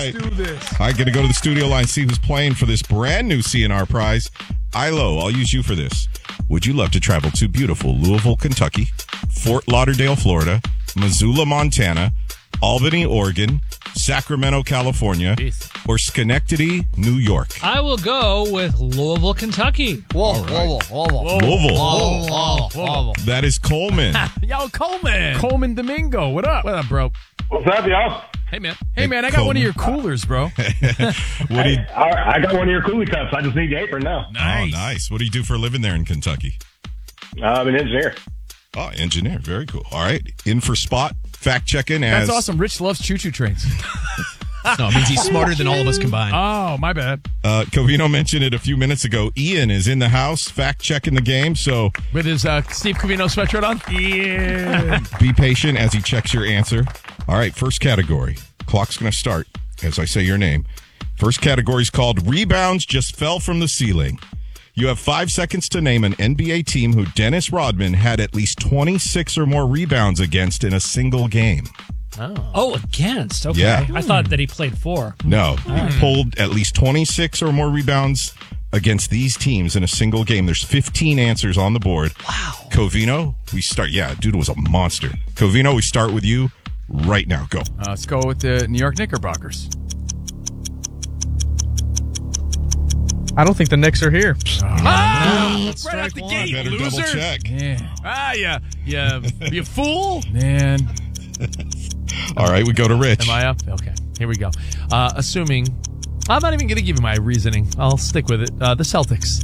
right. Let's do this. All right, going to go to the studio line, see who's playing for this brand new CNR prize. Ilo, I'll use you for this. Would you love to travel to beautiful Louisville, Kentucky, Fort Lauderdale, Florida, Missoula, Montana, Albany, Oregon, Sacramento, California, or Schenectady, New York? I will go with Louisville, Kentucky. Louisville. That is Coleman. Yo, Coleman Domingo, what up? What up, bro? What's up, y'all? Hey, man. Hey, man, I got one of your coolers, bro. What do you? I got one of your coolie cups. I just need the apron now. Nice. Oh, nice. What do you do for a living there in Kentucky? I'm an engineer. Oh, engineer. Very cool. All right. In for Spot. Fact checking as. That's awesome. Rich loves choo-choo trains. No, it means he's smarter than all of us combined. Oh, my bad. Covino mentioned it a few minutes ago. Ian is in the house, fact checking the game. So with his Steve Covino sweatshirt on? Yeah. Be patient as he checks your answer. All right, first category. Clock's going to start as I say your name. First category is called Rebounds Just Fell from the Ceiling. You have 5 seconds to name an NBA team who Dennis Rodman had at least 26 or more rebounds against in a single game. Oh, against. Okay. Yeah. I thought that he played 4. No. He pulled at least 26 or more rebounds against these teams in a single game. There's 15 answers on the board. Wow. Covino, we start. Yeah, dude was a monster. Covino, we start with you right now. Go. Let's go with the New York Knickerbockers. I don't think the Knicks are here. Right out the gate, Better loser. double check. Yeah. You fool. Man. All right, we go to Rich. Am I up? Okay, here we go. Assuming, I'm not even going to give you my reasoning. I'll stick with it. The Celtics.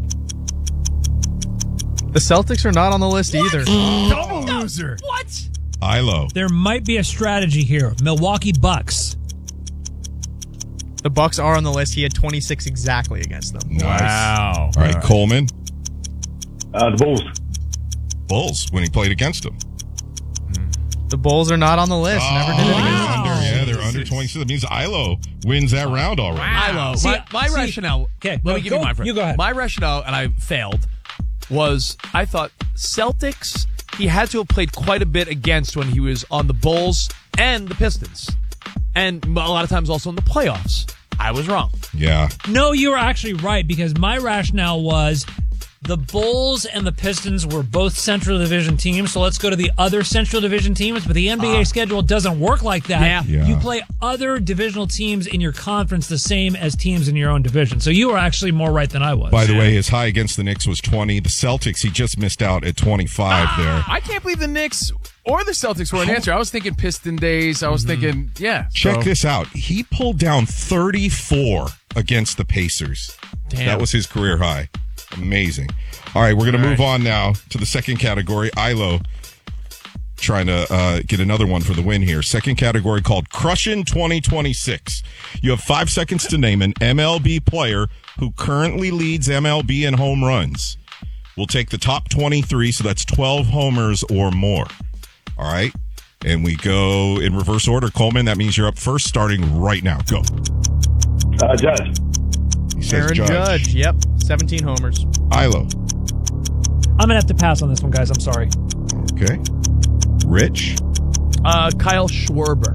The Celtics are not on the list either. Double loser. What? Ilo. There might be a strategy here. Milwaukee Bucks. The Bucks are on the list. He had 26 exactly against them. Nice. Wow. All right, Coleman. The Bulls. Bulls, when he played against them. The Bulls are not on the list. Never did it against them. They're under 26. That means Ilo wins that round already. Ilo. My rationale. Okay, let me give you my. You go ahead. My rationale, and I failed, was I thought Celtics. He had to have played quite a bit against when he was on the Bulls and the Pistons, and a lot of times also in the playoffs. I was wrong. Yeah. No, you were actually right, because my rationale was the Bulls and the Pistons were both Central Division teams, so let's go to the other Central Division teams. But the NBA schedule doesn't work like that. Yeah. You play other divisional teams in your conference the same as teams in your own division. So you were actually more right than I was. By the way, his high against the Knicks was 20. The Celtics, he just missed out at 25 there. I can't believe the Knicks or the Celtics were an answer. I was thinking Piston days. I was thinking, yeah. Check this out. He pulled down 34 against the Pacers. Damn. That was his career high. Amazing. All right, we're going to move on now to the second category. Ilo trying to get another one for the win here. Second category called Crushin' 2026. You have 5 seconds to name an MLB player who currently leads MLB in home runs. We'll take the top 23, so that's 12 homers or more. All right? And we go in reverse order. Coleman, that means you're up first, starting right now. Go. Judge. He says Aaron Judge. Yep. 17 homers. Ilo. I'm going to have to pass on this one, guys. I'm sorry. Okay. Rich. Kyle Schwarber.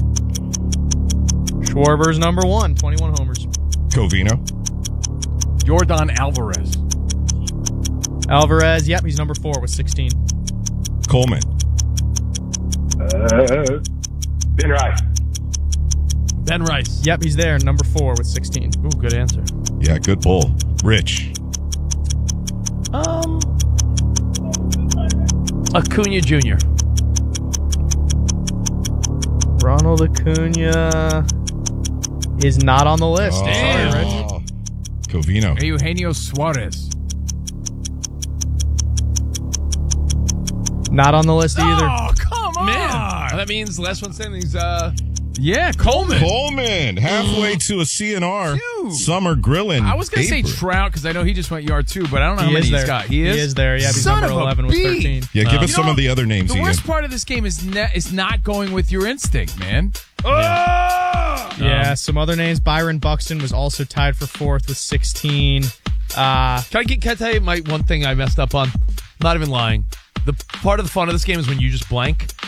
Schwarber's number 1. 21 homers. Covino. Jordan Alvarez. Alvarez. Yep. He's number 4 with 16. Coleman. Ben Rice. Ben Rice. Yep. He's there. Number 4 with 16. Ooh, good answer. Yeah, good pull. Rich. Acuna Jr. Ronald Acuna is not on the list. Damn. Sorry, Rich. Covino. Eugenio Suarez. Not on the list either. Oh, come on. Man. That means the last one standing's, yeah, Coleman. Coleman, halfway to a CNR Dude. summer grilling. I was going to say paper. Trout because I know he just went yard 2, but I don't know how many he's got. He is there. Yeah, he's Son number of a 11 with bee. 13. Yeah, give us You some know, of the other names, The Ian. worst part of this game is not going with your instinct, man. Yeah, some other names. Byron Buxton was also tied for 4th with 16. Can I tell you my one thing I messed up on? Not even lying. The part of the fun of this game is when you just blank.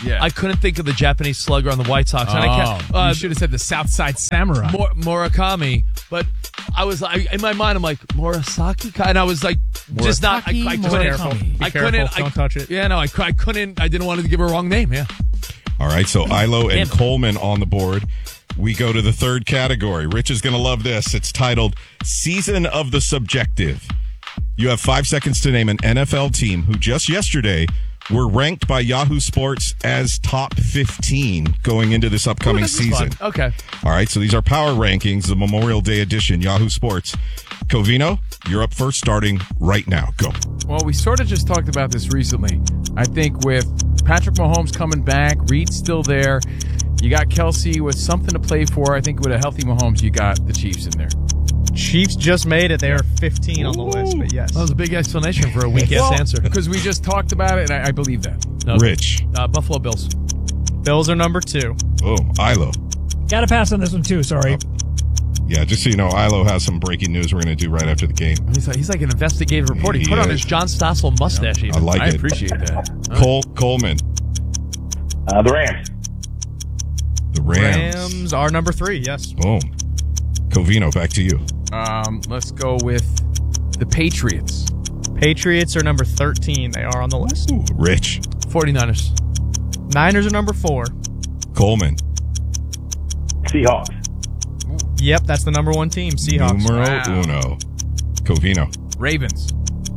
I couldn't think of the Japanese slugger on the White Sox. And I can't, you should have said the Southside Samurai. Murakami, but I was like, in my mind, I'm like Murasaki, and I was like, just not. I couldn't. Be careful. Don't touch it. Yeah, no, I couldn't. I didn't want to give her a wrong name. Yeah. All right, so Ilo and Coleman on the board. We go to the third category. Rich is going to love this. It's titled Season of the Subjective. You have 5 seconds to name an NFL team who just yesterday were ranked by Yahoo Sports as top 15 going into this upcoming season. Okay. All right, so these are power rankings, the Memorial Day edition, Yahoo Sports. Covino, you're up first, starting right now. Go. Well, we sort of just talked about this recently. I think with Patrick Mahomes coming back, Reed's still there. You got Kelsey with something to play for. I think with a healthy Mahomes, you got the Chiefs in there. Chiefs just made it. They are 15 on the list, but yes. That was a big explanation for a weak-ass answer. Because we just talked about it, and I believe that. No. Rich. Buffalo Bills. Bills are number 2. Oh, Ilo. Got to pass on this one, too. Sorry. Yeah, just so you know, Ilo has some breaking news we're going to do right after the game. He's like an investigative reporter. He put on his John Stossel mustache. I like it. I appreciate that. Coleman. The Rams. The Rams. Are number 3, yes. Boom. Covino, back to you. Let's go with the Patriots. Patriots are number 13. They are on the list. Ooh, Rich. 49ers. Niners are number 4. Coleman. Seahawks. Yep, that's the number 1 team, Seahawks. Numero uno. Covino. Ravens.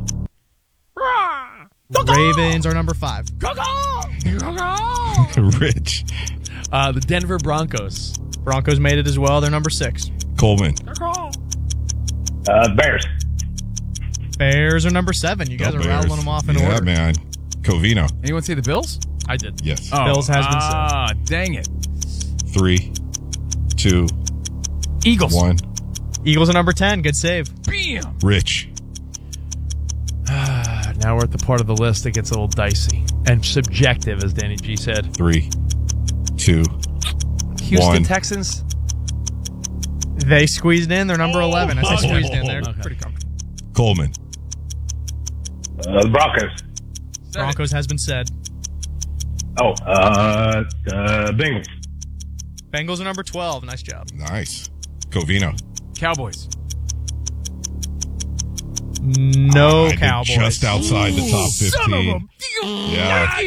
Ravens are number 5. Rich. The Denver Broncos. Broncos made it as well. They're number 6. Coleman. Bears. Bears are number 7. You guys are rattling them off in order. Yeah, man. Covino. Anyone say the Bills? I did. Yes. Bills has been said. Dang it. 3, 2, Eagles. 1. Eagles are number 10. Good save. Bam. Rich. Now we're at the part of the list that gets a little dicey and subjective, as Danny G said. 3, 2, Houston 1. Texans. They squeezed in. They're number 11. I say squeezed in. They're Okay. pretty comfortable. Coleman. The Broncos. Broncos has been said. Bengals. Bengals are number 12. Nice job. Nice. Covino. Cowboys. No They're Cowboys. Just outside the top 15. Yeah.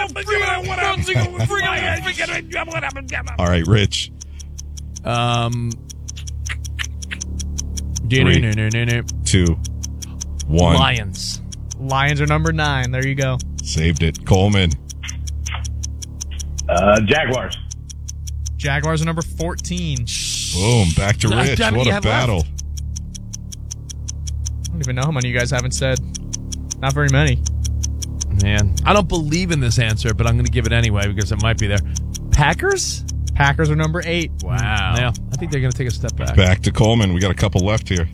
All right, Rich. 3, 2, 1. Lions. Lions are number 9. There you go. Saved it. Coleman. Jaguars. Jaguars are number 14. Boom. Back to Rich. How many What you a have battle. left? I don't even know how many you guys haven't said. Not very many. Man, I don't believe in this answer, but I'm going to give it anyway because it might be there. Packers? Packers are number 8. Wow. Yeah, I think they're going to take a step back. Back to Coleman. We got a couple left here.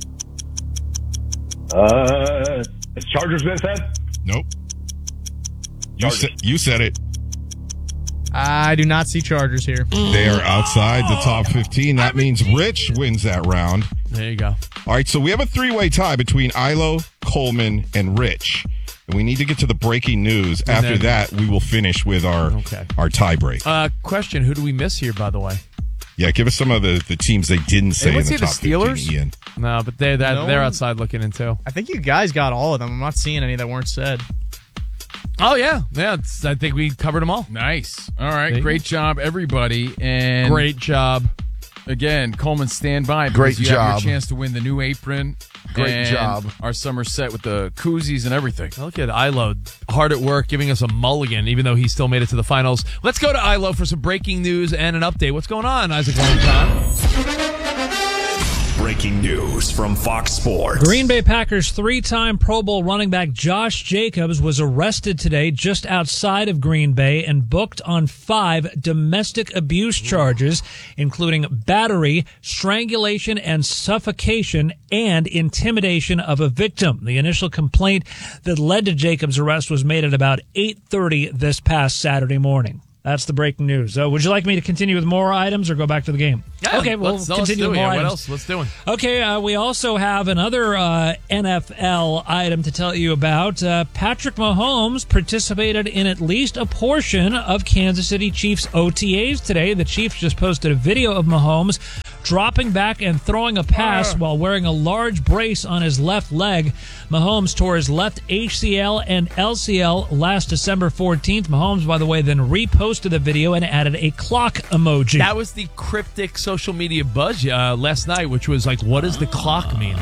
Has Chargers been said? Nope. Chargers. You said it. I do not see Chargers here. They are outside the top 15. That means Rich wins that round. There you go. All right, so we have a 3-way tie between Ilo, Coleman, and Rich. And we need to get to the breaking news. After that, we will finish with our tie break. Question, who do we miss here, by the way? Yeah, give us some of the teams they didn't say Anyone in the see the top Steelers? 15, Ian. No, but they're outside looking in too. I think you guys got all of them. I'm not seeing any that weren't said. Oh, yeah. Yeah, I think we covered them all. Nice. All right. Thank Great job, everybody. And Great job. again, Coleman, stand by. Great because you have job. your chance to win the new apron. Great and job. Our summer set with the koozies and everything. Look at Ilo, hard at work, giving us a mulligan, even though he still made it to the finals. Let's go to Ilo for some breaking news and an update. What's going on, Isaac Long? Breaking news from Fox Sports. Green Bay Packers three-time Pro Bowl running back Josh Jacobs was arrested today just outside of Green Bay and booked on 5 domestic abuse charges, including battery, strangulation and suffocation, and intimidation of a victim. The initial complaint that led to Jacobs' arrest was made at about 8:30 this past Saturday morning. That's the breaking news. Would you like me to continue with more items or go back to the game? Yeah, okay, we'll continue with more items. What else? What's doing? Okay, we also have another NFL item to tell you about. Patrick Mahomes participated in at least a portion of Kansas City Chiefs OTAs today. The Chiefs just posted a video of Mahomes dropping back and throwing a pass while wearing a large brace on his left leg. Mahomes tore his left ACL and LCL last December 14th. Mahomes, by the way, then reposted the video and added a clock emoji. That was the cryptic social media buzz last night, which was like, what does the clock mean?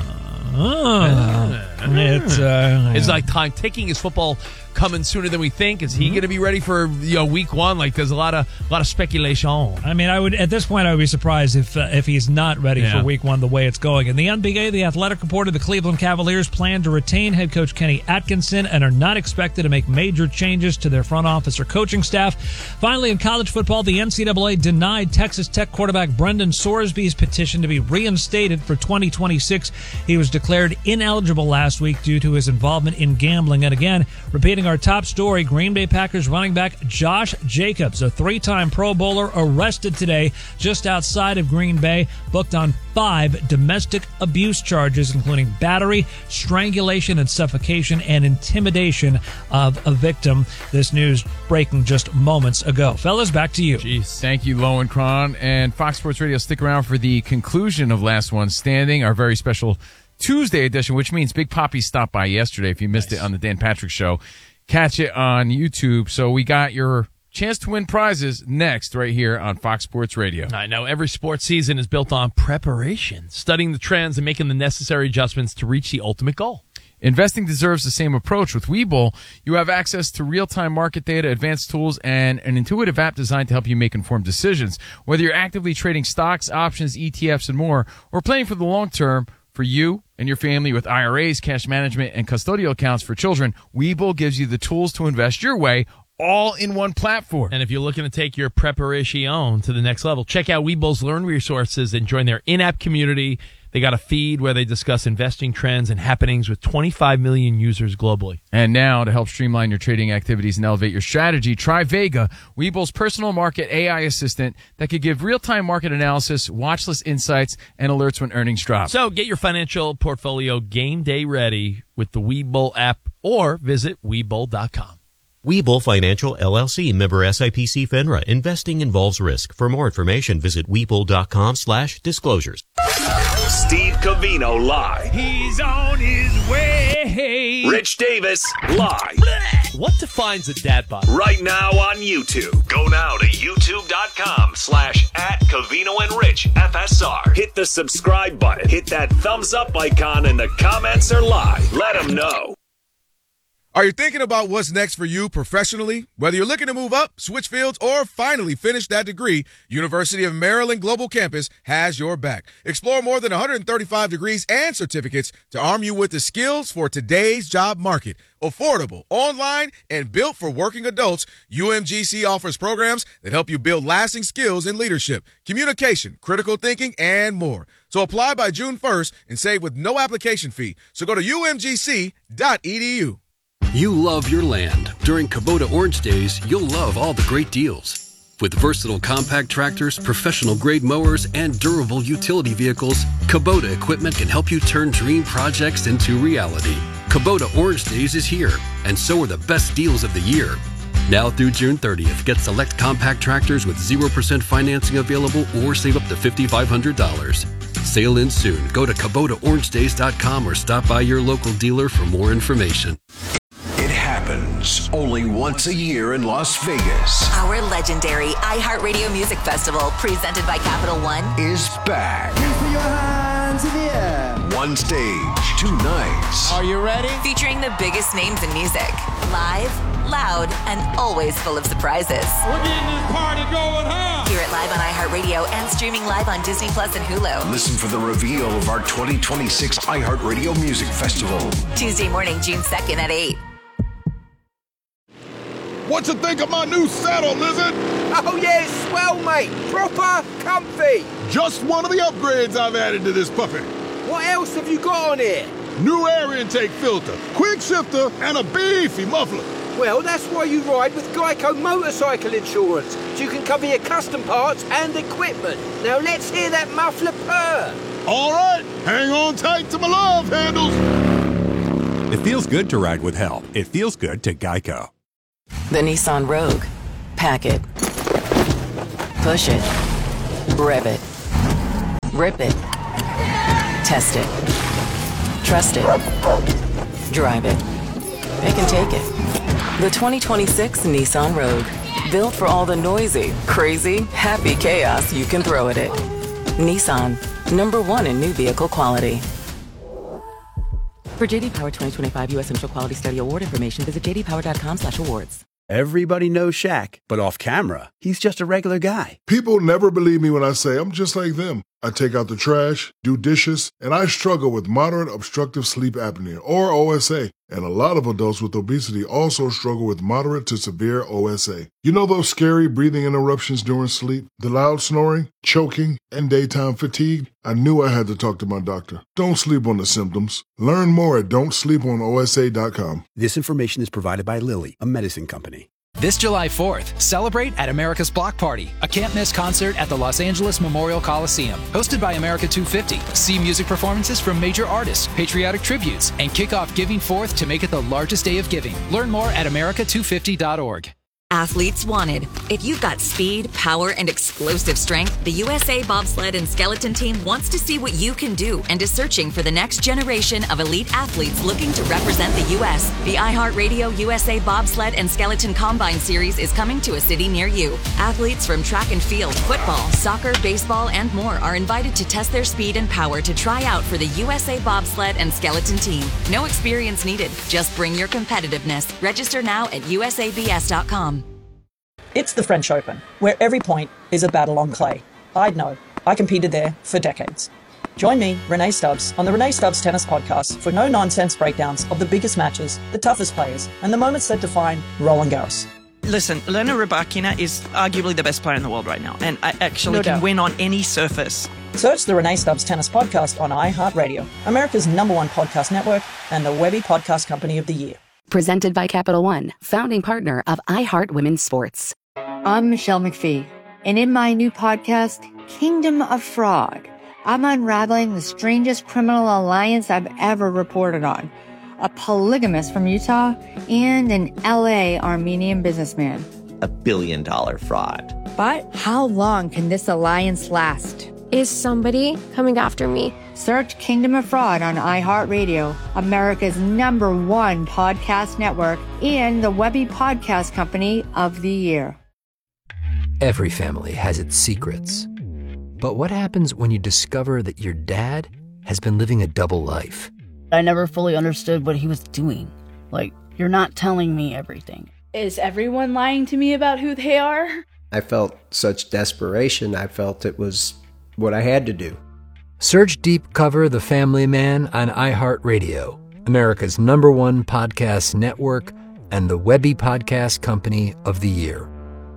It's like time ticking. Is football coming sooner than we think? Is he going to be ready for week one? Like, there's a lot of speculation. I mean, I would at this point I would be surprised if he's not ready for week one the way it's going. In the NBA, The Athletic reported the Cleveland Cavaliers plan to retain head coach Kenny Atkinson and are not expected to make major changes to their front office or coaching staff. Finally, in college football, the NCAA denied Texas Tech quarterback Brendan Sorsby's petition to be reinstated for 2026. He was declared ineligible last week due to his involvement in gambling. And again, repeating our top story, Green Bay Packers running back Josh Jacobs, a 3-time Pro Bowler, arrested today just outside of Green Bay, booked on 5 domestic abuse charges, including battery, strangulation and suffocation, and intimidation of a victim. This news breaking just moments ago. Fellas, back to you. Jeez. Thank you, Lowenkron. And Fox Sports Radio, stick around for the conclusion of Last One Standing, our very special Tuesday edition, which means Big Papi stopped by yesterday. If you missed it on the Dan Patrick Show, catch it on YouTube. So we got your chance to win prizes next right here on Fox Sports Radio. I know every sports season is built on preparation, studying the trends and making the necessary adjustments to reach the ultimate goal. Investing deserves the same approach. With Webull, you have access to real-time market data, advanced tools, and an intuitive app designed to help you make informed decisions. Whether you're actively trading stocks, options, ETFs, and more, or playing for the long term, for you and your family with IRAs, cash management, and custodial accounts for children, Webull gives you the tools to invest your way, all in one platform. And if you're looking to take your preparation to the next level, check out Webull's Learn Resources and join their in-app community. They got a feed where they discuss investing trends and happenings with 25 million users globally. And now, to help streamline your trading activities and elevate your strategy, try Vega, Webull's personal market AI assistant that could give real-time market analysis, watch list insights, and alerts when earnings drop. So get your financial portfolio game day ready with the Webull app or visit Webull.com. Webull Financial, LLC, member SIPC FINRA. Investing involves risk. For more information, visit Webull.com/disclosures. Steve Covino live. He's on his way. Rich Davis live. What defines a dad bod? Right now on YouTube. Go now to youtube.com/@Covino and Rich FSR. Hit the subscribe button. Hit that thumbs up icon and the comments are live. Let them know. Are you thinking about what's next for you professionally? Whether you're looking to move up, switch fields, or finally finish that degree, University of Maryland Global Campus has your back. Explore more than 135 degrees and certificates to arm you with the skills for today's job market. Affordable, online, and built for working adults, UMGC offers programs that help you build lasting skills in leadership, communication, critical thinking, and more. So apply by June 1st and save with no application fee. So go to umgc.edu. You love your land. During Kubota Orange Days, you'll love all the great deals. With versatile compact tractors, professional-grade mowers, and durable utility vehicles, Kubota equipment can help you turn dream projects into reality. Kubota Orange Days is here, and so are the best deals of the year. Now through June 30th, get select compact tractors with 0% financing available or save up to $5,500. Sale ends soon. Go to KubotaOrangeDays.com or stop by your local dealer for more information. It happens only once a year in Las Vegas. Our legendary iHeartRadio Music Festival, presented by Capital One, is back. Put your hands in the air. One stage, 2 nights. Are you ready? Featuring the biggest names in music. Live, loud, and always full of surprises. We're getting this party going, huh? Hear it live on iHeartRadio and streaming live on Disney Plus and Hulu. Listen for the reveal of our 2026 iHeartRadio Music Festival. Tuesday morning, June 2nd at 8. What you think of my new saddle, Lizard? Oh, yeah, it's swell, mate. Proper comfy. Just one of the upgrades I've added to this puppy. What else have you got on here? New air intake filter, quick shifter, and a beefy muffler. Well, that's why you ride with Geico Motorcycle Insurance, so you can cover your custom parts and equipment. Now let's hear that muffler purr. All right, hang on tight to my love handles. It feels good to ride with help. It feels good to Geico. The Nissan Rogue. Pack it. Push it. Rev it. Rip it. Test it. Trust it. Drive it. It can take it. The 2026 Nissan Rogue. Built for all the noisy, crazy, happy chaos you can throw at it. Nissan. #1 in new vehicle quality. For JD Power 2025 U.S. Central Quality Study Award information, visit jdpower.com/awards. Everybody knows Shaq, but off camera, he's just a regular guy. People never believe me when I say I'm just like them. I take out the trash, do dishes, and I struggle with moderate obstructive sleep apnea, or OSA. And a lot of adults with obesity also struggle with moderate to severe OSA. You know those scary breathing interruptions during sleep, the loud snoring, choking, and daytime fatigue? I knew I had to talk to my doctor. Don't sleep on the symptoms. Learn more at don'tsleeponosa.com. This information is provided by Lilly, a medicine company. This July 4th, celebrate at America's Block Party, a can't-miss concert at the Los Angeles Memorial Coliseum. Hosted by America 250, see music performances from major artists, patriotic tributes, and kick off Giving Forth to make it the largest day of giving. Learn more at america250.org. Athletes wanted. If you've got speed, power, and explosive strength, the USA Bobsled and Skeleton Team wants to see what you can do and is searching for the next generation of elite athletes looking to represent the U.S. The iHeartRadio USA Bobsled and Skeleton Combine Series is coming to a city near you. Athletes from track and field, football, soccer, baseball, and more are invited to test their speed and power to try out for the USA Bobsled and Skeleton Team. No experience needed. Just bring your competitiveness. Register now at usabs.com. It's the French Open, where every point is a battle on clay. I'd know. I competed there for decades. Join me, Renee Stubbs, on the Renee Stubbs Tennis Podcast for no-nonsense breakdowns of the biggest matches, the toughest players, and the moments that define Roland Garros. Listen, Elena Rybakina is arguably the best player in the world right now, and I actually can win on any surface. Search the Renee Stubbs Tennis Podcast on iHeartRadio, America's #1 podcast network, and the Webby Podcast Company of the Year. Presented by Capital One, founding partner of iHeart Women's Sports. I'm Michelle McPhee, and in my new podcast, Kingdom of Fraud, I'm unraveling the strangest criminal alliance I've ever reported on. A polygamist from Utah and an LA Armenian businessman. $1 billion fraud. But how long can this alliance last? Is somebody coming after me? Search Kingdom of Fraud on iHeartRadio, America's #1 podcast network, and the Webby Podcast Company of the Year. Every family has its secrets. But what happens when you discover that your dad has been living a double life? I never fully understood what he was doing. Like, you're not telling me everything. Is everyone lying to me about who they are? I felt such desperation. I felt it was what I had to do. Search Deep Cover The Family Man on iHeartRadio, America's #1 podcast network, and the Webby Podcast Company of the Year.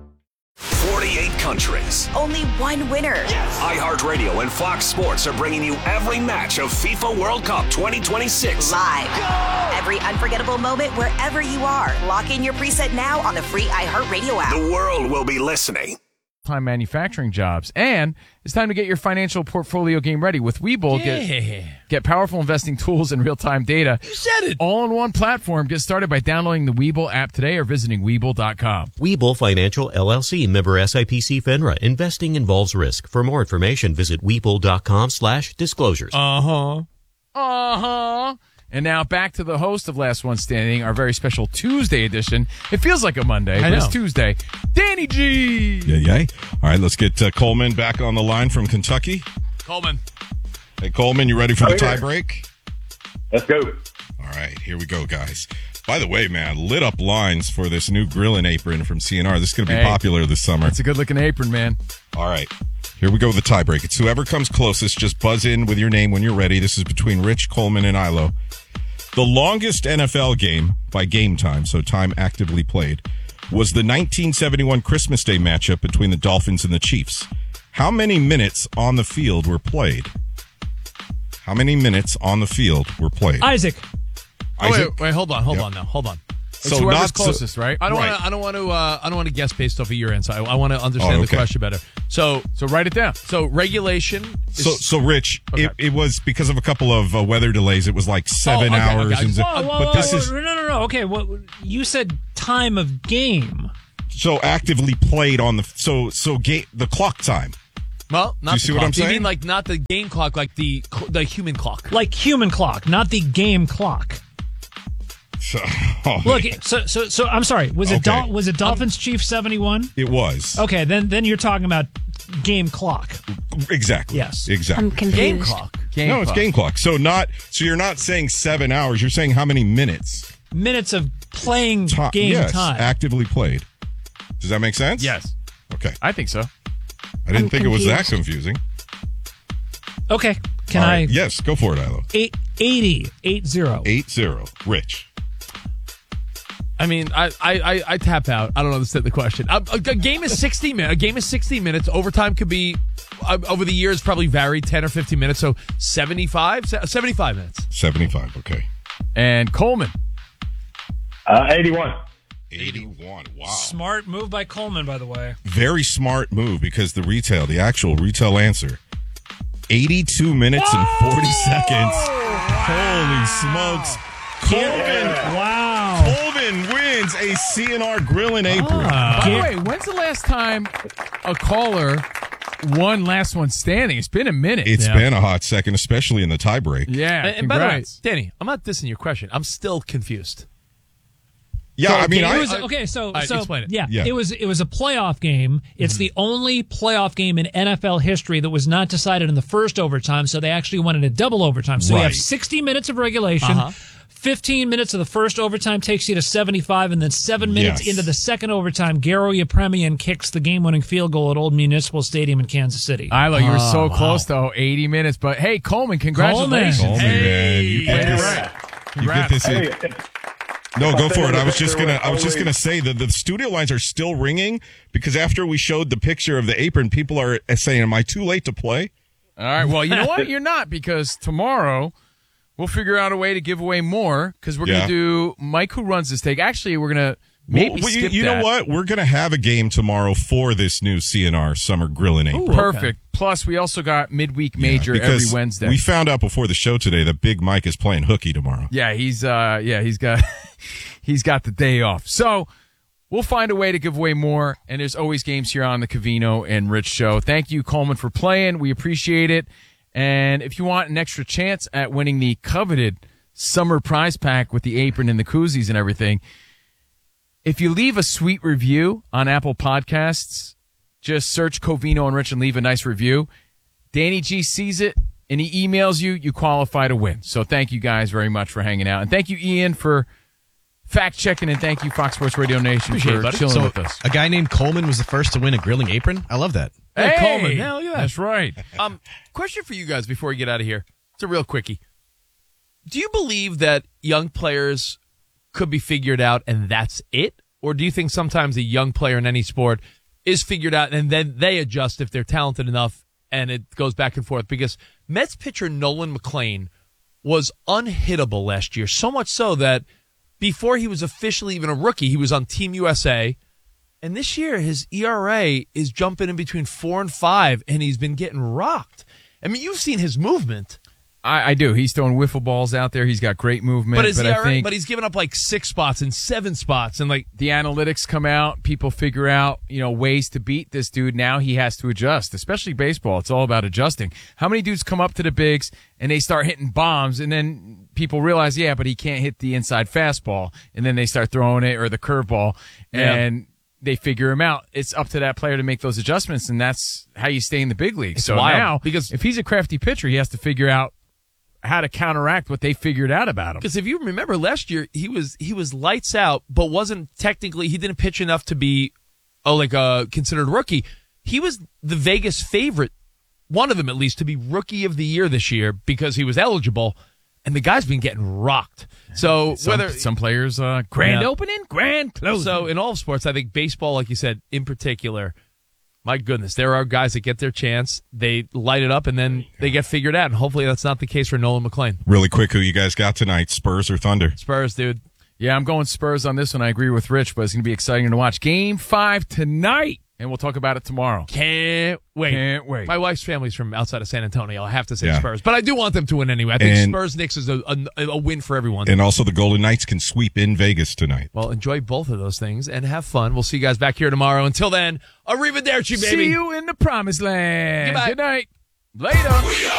48 countries. Only one winner. Yes. iHeartRadio and Fox Sports are bringing you every match of FIFA World Cup 2026. Live. Go! Every unforgettable moment wherever you are. Lock in your preset now on the free iHeartRadio app. The world will be listening. Time manufacturing jobs, and it's time to get your financial portfolio game ready with Webull. Get powerful investing tools and real-time data. You said it. All in one platform. Get started by downloading the Webull app today or visiting Webull.com. Webull Financial LLC, member SIPC FINRA. Investing involves risk. For more information, visit Webull.com/disclosures. And now back to the host of Last One Standing, our very special Tuesday edition. It feels like a Monday, but it's Tuesday. Danny G! Yay. All right, let's get Coleman back on the line from Kentucky. Coleman. Hey, Coleman, you ready for the tie break? Let's go. All right, here we go, guys. By the way, man, lit up lines for this new grilling apron from CNR. This is going to be popular this summer. It's a good-looking apron, man. All right, here we go with the tie break. It's whoever comes closest. Just buzz in with your name when you're ready. This is between Rich, Coleman, and Ilo. The longest NFL game by game time, so time actively played, was the 1971 Christmas Day matchup between the Dolphins and the Chiefs. How many minutes on the field were played? How many minutes on the field were played? Isaac. Wait, hold on now. Hold on. It's whoever's closest, right? I don't want to guess based off of your answer. I want to understand the question better. So write it down. So regulation. So Rich, it was because of a couple of weather delays. It was like 7 hours. No. Okay, you said time of game. So actively played on the the clock time. Well, not Do you see the what clock. I'm saying? You mean like not the game clock, like the human clock? Like human clock, not the game clock. Look, so I'm sorry. Was it Dolphins Chiefs 71? It was. Okay, then you're talking about game clock. Exactly. Yes. Exactly. I'm confused. Game clock. It's game clock. So you're not saying 7 hours. You're saying how many minutes? Minutes of playing game yes, time. actively played. Does that make sense? Yes. Okay. I think so. I didn't think it was that confusing. Okay. Can All I? right. Yes, go for it, Ilo. 80. 80. Rich. I mean, I tap out. I don't understand the question. A game is 60 minutes. A game is 60 minutes. Overtime could be over the years probably varied 10 or 15 minutes. So 75 minutes. 75. Okay. And Coleman. 81. 81. Wow. Smart move by Coleman, by the way. Very smart move because the actual retail answer, 82 minutes and 40 seconds. Holy smokes. Colvin wins a CNR Grill and Apron. By the way, when's the last time a caller won last one standing? It's been a minute. It's been a hot second, especially in the tiebreak. Yeah, and by the way, Danny, I'm not dissing your question. I'm still confused. Yeah, I mean, explain it. Yeah, it was a playoff game. It's the only playoff game in NFL history that was not decided in the first overtime, so they actually went into double overtime. So you have 60 minutes of regulation. 15 minutes of the first overtime takes you to 75, and then 7 minutes into the second overtime, Garo Yepremian kicks the game-winning field goal at Old Municipal Stadium in Kansas City. Ilo, you were so close, though, 80 minutes. But, hey, Coleman, congratulations. Coleman, man. You get this. You get this. No, go for it. I was just gonna say that the studio lines are still ringing because after we showed the picture of the apron, people are saying, "Am I too late to play?" All right. Well, you know what? You're not, because tomorrow we'll figure out a way to give away more because we're gonna do Mike Who Runs This Take. Actually, we're gonna maybe skip you know what? We're gonna have a game tomorrow for this new CNR Summer Grill and Apron. Perfect. Plus, we also got midweek major every Wednesday. We found out before the show today that Big Mike is playing hooky tomorrow. Yeah, he's got he's got the day off. So we'll find a way to give away more, and there's always games here on the Covino and Rich Show. Thank you, Coleman, for playing. We appreciate it. And if you want an extra chance at winning the coveted summer prize pack with the apron and the koozies and everything, if you leave a sweet review on Apple Podcasts, just search Covino and Rich and leave a nice review. Danny G sees it and he emails you, you qualify to win. So thank you guys very much for hanging out. And thank you, Ian, for fact-checking, and thank you, Fox Sports Radio Nation, for chilling with us. A guy named Coleman was the first to win a grilling apron? I love that. Hey, Coleman. Yeah, look at that. That's right. Question for you guys before we get out of here. It's a real quickie. Do you believe that young players could be figured out and that's it? Or do you think sometimes a young player in any sport is figured out and then they adjust if they're talented enough and it goes back and forth? Because Mets pitcher Nolan McLean was unhittable last year, so much so that before he was officially even a rookie, he was on Team USA. And this year, his ERA is jumping in between 4 and 5, and he's been getting rocked. I mean, you've seen his movement. I do. He's throwing wiffle balls out there. He's got great movement. But he's given up like 6 spots and 7 spots, and like the analytics come out, people figure out ways to beat this dude. Now he has to adjust, especially baseball. It's all about adjusting. How many dudes come up to the bigs and they start hitting bombs, and then people realize, but he can't hit the inside fastball, and then they start throwing it or the curveball, and they figure him out. It's up to that player to make those adjustments, and that's how you stay in the big league. So wild, now, because if he's a crafty pitcher, he has to figure out how to counteract what they figured out about him. Because if you remember last year, he was lights out, but wasn't technically, he didn't pitch enough to be considered rookie. He was the Vegas favorite, one of them at least, to be rookie of the year this year because he was eligible, and the guy's been getting rocked. So some players grand opening, grand closing. So in all of sports, I think baseball, like you said, in particular, my goodness, there are guys that get their chance, they light it up, and then they get figured out. And hopefully that's not the case for Nolan McLean. Really quick, who you guys got tonight, Spurs or Thunder? Spurs, dude. Yeah, I'm going Spurs on this one. I agree with Rich, but it's going to be exciting to watch. Game 5 tonight, and we'll talk about it tomorrow. Can't wait. Can't wait. My wife's family's from outside of San Antonio. I have to say Spurs, but I do want them to win anyway. I think Spurs-Knicks is a win for everyone. And also the Golden Knights can sweep in Vegas tonight. Well, enjoy both of those things and have fun. We'll see you guys back here tomorrow. Until then, arrivederci, baby. See you in the promised land. Goodbye. Good night. Later.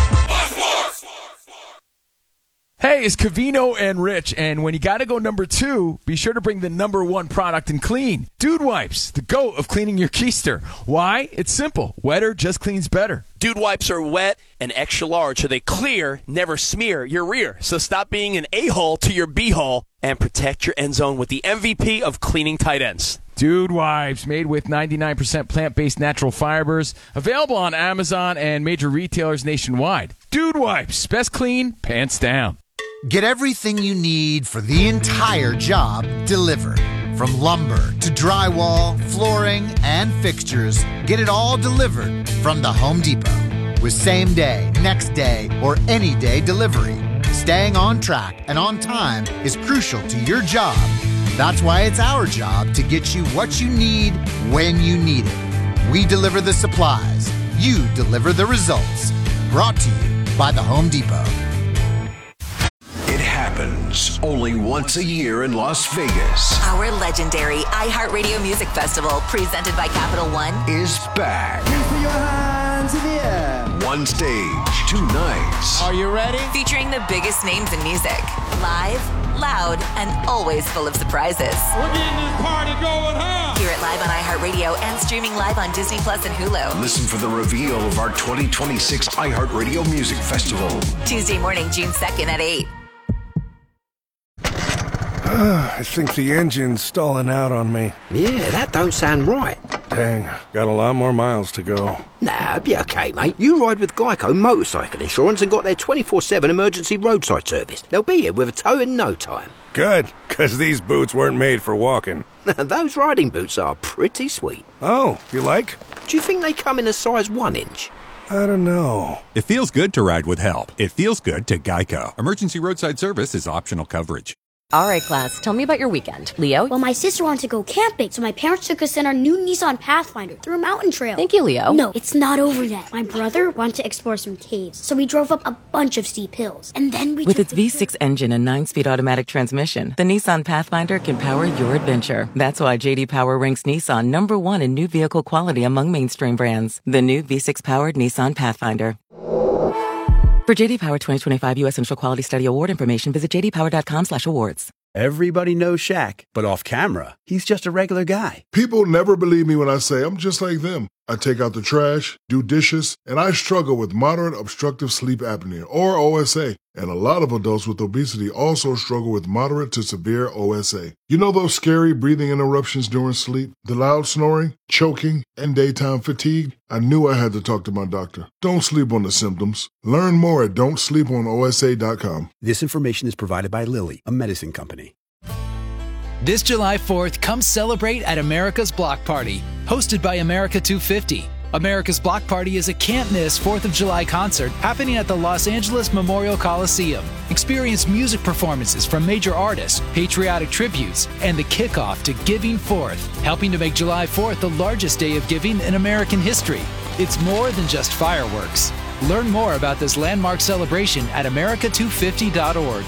Hey, it's Covino and Rich, and when you gotta go number 2, be sure to bring the number 1 product in clean. Dude Wipes, the GOAT of cleaning your keister. Why? It's simple. Wetter just cleans better. Dude Wipes are wet and extra large, so they clear, never smear your rear. So stop being an a-hole to your b-hole and protect your end zone with the MVP of cleaning tight ends. Dude Wipes, made with 99% plant-based natural fibers. Available on Amazon and major retailers nationwide. Dude Wipes, best clean, pants down. Get everything you need for the entire job delivered. From lumber to drywall, flooring, and fixtures, get it all delivered from the Home Depot. With same day, next day, or any day delivery, staying on track and on time is crucial to your job. That's why it's our job to get you what you need when you need it. We deliver the supplies. You deliver the results. Brought to you by the Home Depot. It happens only once a year in Las Vegas. Our legendary iHeartRadio Music Festival, presented by Capital One, Is back. Put your hands in the air. One stage, 2 nights. Are you ready? featuring the biggest names in music. Live, loud, and always full of surprises. We're getting this party going, huh? Hear it live on iHeartRadio and streaming live on Disney Plus and Hulu. Listen for the reveal of our 2026 iHeartRadio Music Festival. Tuesday morning, June 2nd at 8. I think the engine's stalling out on me. Yeah, that don't sound right. Dang, got a lot more miles to go. Nah, be okay, mate. You ride with Geico Motorcycle Insurance and got their 24/7 emergency roadside service. They'll be here with a tow in no time. Good, because these boots weren't made for walking. Those riding boots are pretty sweet. Oh, you like? Do you think they come in a size 1 inch? I don't know. It feels good to ride with help. It feels good to Geico. Emergency roadside service is optional coverage. All right, class, tell me about your weekend. Leo? Well, my sister wanted to go camping, so my parents took us in our new Nissan Pathfinder through a mountain trail. Thank you, Leo. No, it's not over yet. My brother wanted to explore some caves, so we drove up a bunch of steep hills. And then we With its V6 engine and 9-speed automatic transmission, the Nissan Pathfinder can power your adventure. That's why J.D. Power ranks Nissan #1 in new vehicle quality among mainstream brands. The new V6-powered Nissan Pathfinder. For J.D. Power 2025 U.S. Initial Quality Study Award information, visit jdpower.com/awards. Everybody knows Shaq, but off camera, he's just a regular guy. People never believe me when I say I'm just like them. I take out the trash, do dishes, and I struggle with moderate obstructive sleep apnea, or OSA. And a lot of adults with obesity also struggle with moderate to severe OSA. You know those scary breathing interruptions during sleep, the loud snoring, choking, and daytime fatigue? I knew I had to talk to my doctor. Don't sleep on the symptoms. Learn more at don'tsleeponosa.com. This information is provided by Lilly, a medicine company. This July 4th, come celebrate at America's Block Party, hosted by America 250. America's Block Party is a can't-miss 4th of July concert happening at the Los Angeles Memorial Coliseum. Experience music performances from major artists, patriotic tributes, and the kickoff to Giving Fourth, helping to make July 4th the largest day of giving in American history. It's more than just fireworks. Learn more about this landmark celebration at america250.org.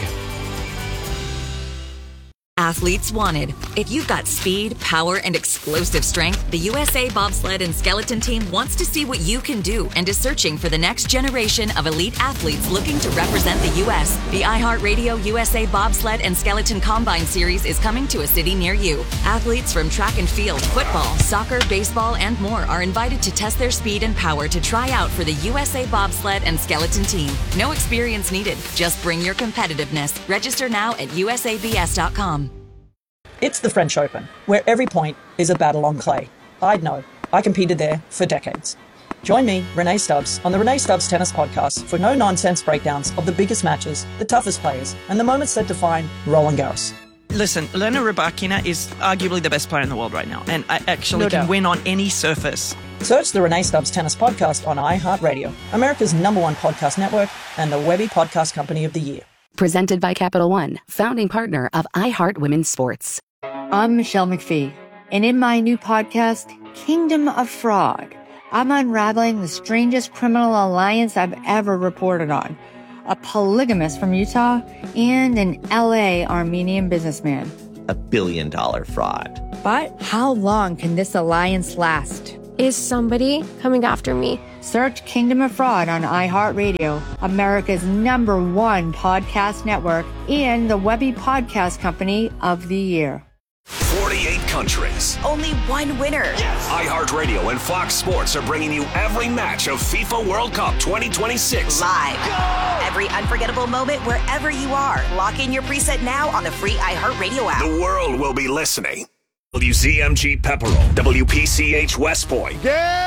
Athletes wanted. If you've got speed, power, and explosive strength, the USA Bobsled and Skeleton Team wants to see what you can do and is searching for the next generation of elite athletes looking to represent the U.S. The iHeartRadio USA Bobsled and Skeleton Combine Series is coming to a city near you. Athletes from track and field, football, soccer, baseball, and more are invited to test their speed and power to try out for the USA Bobsled and Skeleton Team. No experience needed. Just bring your competitiveness. Register now at usabs.com. It's the French Open, where every point is a battle on clay. I'd know. I competed there for decades. Join me, Renee Stubbs, on the Renee Stubbs Tennis Podcast for no-nonsense breakdowns of the biggest matches, the toughest players, and the moments that define Roland Garros. Listen, Elena Rybakina is arguably the best player in the world right now, and I actually can win on any surface. Search the Renee Stubbs Tennis Podcast on iHeartRadio, America's #1 podcast network, and the Webby Podcast Company of the Year. Presented by Capital One, founding partner of iHeart Women's Sports. I'm Michelle McPhee, and in my new podcast, Kingdom of Fraud, I'm unraveling the strangest criminal alliance I've ever reported on. A polygamist from Utah and an LA Armenian businessman. $1 billion fraud. But how long can this alliance last? Is somebody coming after me? Search Kingdom of Fraud on iHeartRadio, America's #1 podcast network, and the Webby Podcast Company of the Year. 48 countries. Only one winner. Yes. iHeartRadio and Fox Sports are bringing you every match of FIFA World Cup 2026. Live. Go! Every unforgettable moment wherever you are. Lock in your preset now on the free iHeartRadio app. The world will be listening. WZMG Pepperell, WPCH West Point.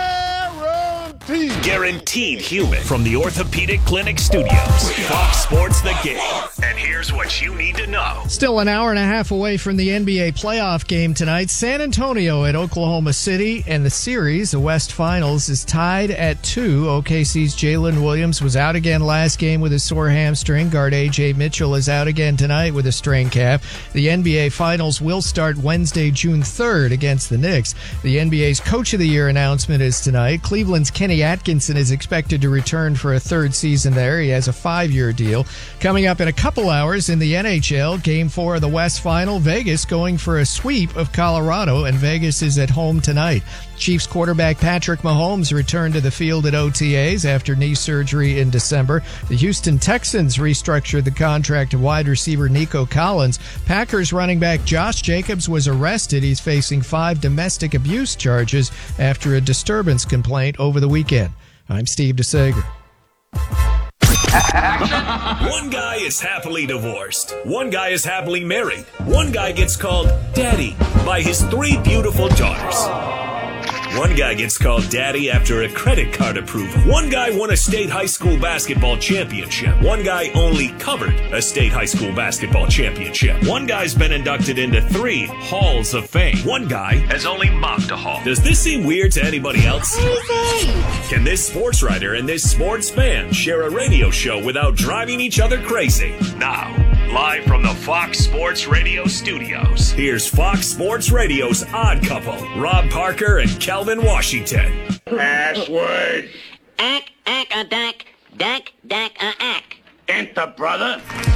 Guaranteed human. From the Orthopedic Clinic Studios. Fox Sports The Game. And here's what you need to know. Still an hour and a half away from the NBA playoff game tonight. San Antonio at Oklahoma City, and the series, the West Finals, is tied at 2. OKC's Jalen Williams was out again last game with a sore hamstring. Guard A.J. Mitchell is out again tonight with a strained calf. The NBA Finals will start Wednesday, June 3rd against the Knicks. The NBA's Coach of the Year announcement is tonight. Cleveland's Kenny Atkinson is expected to return for a third season there. He has a 5-year deal. Coming up in a couple hours in the NHL, Game 4 of the West Final, Vegas going for a sweep of Colorado, and Vegas is at home tonight. Chiefs quarterback Patrick Mahomes returned to the field at OTAs after knee surgery in December. The Houston Texans restructured the contract of wide receiver Nico Collins. Packers running back Josh Jacobs was arrested. He's facing 5 domestic abuse charges after a disturbance complaint over the weekend. I'm Steve DeSager. One guy is happily divorced. One guy is happily married. One guy gets called Daddy by his 3 beautiful daughters. One guy gets called Daddy after a credit card approval. One guy won a state high school basketball championship. One guy only covered a state high school basketball championship. One guy's been inducted into 3 halls of fame. One guy has only mopped a hall. Does this seem weird to anybody else? Can this sports writer and this sports fan share a radio show without driving each other crazy? Now, live from the Fox Sports Radio studios, here's Fox Sports Radio's odd couple, Rob Parker and Kelvin Washington. Password. Ack, ack, a dack, dack, dack, a ack. Enter, brother.